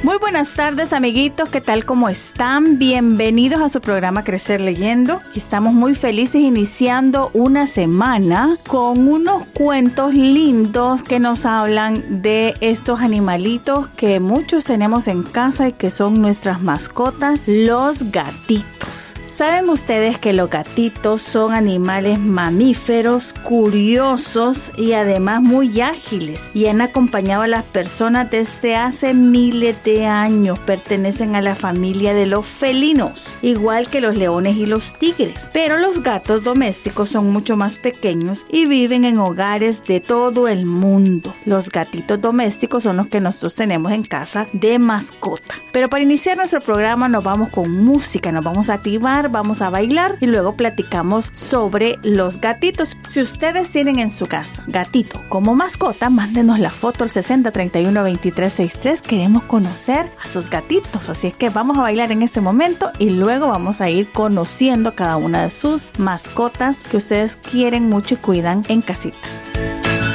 Muy buenas tardes, amiguitos, ¿qué tal? ¿Cómo están? Bienvenidos a su programa Crecer Leyendo. Estamos muy felices iniciando una semana con unos cuentos lindos que nos hablan de estos animalitos que muchos tenemos en casa y que son nuestras mascotas, los gatitos. ¿Saben ustedes que los gatitos son animales mamíferos, curiosos y además muy ágiles? Y han acompañado a las personas desde hace miles de años. Pertenecen a la familia de los felinos, igual que los leones y los tigres. Pero los gatos domésticos son mucho más pequeños y viven en hogares de todo el mundo. Los gatitos domésticos son los que nosotros tenemos en casa de mascota. Pero para iniciar nuestro programa nos vamos con música, nos vamos a activar, vamos a bailar y luego platicamos sobre los gatitos. Si ustedes tienen en su casa gatito como mascota, mándenos la foto al 60312363. Queremos conocer a sus gatitos, así es que vamos a bailar en este momento y luego vamos a ir conociendo cada una de sus mascotas que ustedes quieren mucho y cuidan en casita.